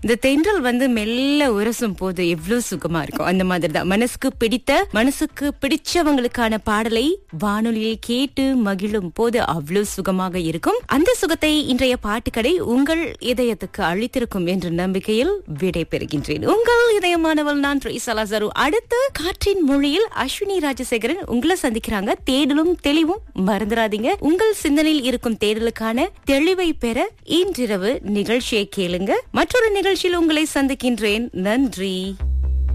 இந்த தென்றல் மெல்ல உரசும் போது எவ்வளவு சுகமா இருக்கும். அந்த மாதிரி தான் மனசுக்கு பிடிச்சவங்களுக்கான பாடலை வானொலியில் கேட்டு மகிழும் போது அவ்வளவு சுகமாக இருக்கும். அந்த சுகத்தை இன்றைய பாட்டுக்கடை உங்கள் இதயத்துக்கு அளித்திருக்கும் என்ற நம்பிக்கையில் விடை பெறுகின்றேன். உங்கள் இதயமானவள் நான் ட்ரீசலாசரு. அடுத்து காற்றின் மொழியில் அஸ்வினி ராஜசேகரன் உங்களை சந்திக்கிறாங்க. தேடலும் தெளிவும் மறந்துடாதீங்க. உங்கள் சிந்தனையில் இருக்கும் தேடலுக்கான தெளிவை பெற இன்றிரவு நிகழ்ச்சியை கேளுங்க. மற்றொரு நிகழ்ச்சியில் உங்களை சந்திக்கின்றேன். நன்றி.